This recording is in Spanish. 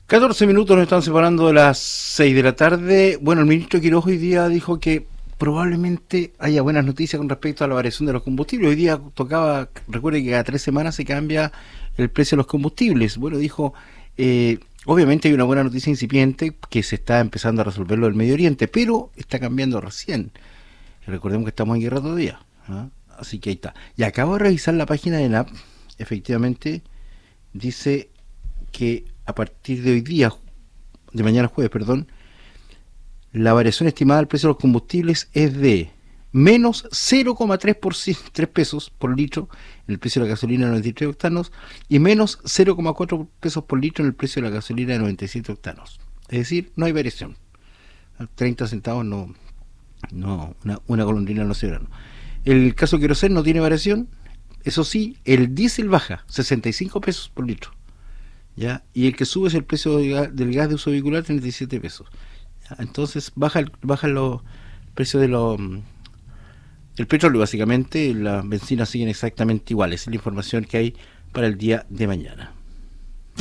14 minutos nos están separando de las 6 de la tarde. Bueno, el ministro Quiroga hoy día dijo que probablemente haya buenas noticias con respecto a la variación de los combustibles. Hoy día tocaba, recuerde que cada 3 semanas se cambia el precio de los combustibles. Bueno, dijo, obviamente hay una buena noticia incipiente que se está empezando a resolver lo del Medio Oriente, pero está cambiando recién. Recordemos que estamos en guerra todavía, ¿ah? Así que ahí está. Y acabo de revisar la página de NAP, efectivamente dice que a partir de hoy día, de mañana jueves, perdón, la variación estimada del precio de los combustibles es de menos 0,3 pesos por litro en el precio de la gasolina de 93 octanos y menos 0,4 pesos por litro en el precio de la gasolina de 97 octanos. Es decir, no hay variación. 30 centavos una golondrina no se verá. El caso queroseno no tiene variación. Eso sí, el diésel baja 65 pesos por litro. ¿Ya? Y el que sube es el precio del gas de uso vehicular, 37 pesos. ¿Ya? Entonces baja los precios de los el petróleo, básicamente. Las bencinas siguen exactamente iguales. Es la información que hay para el día de mañana.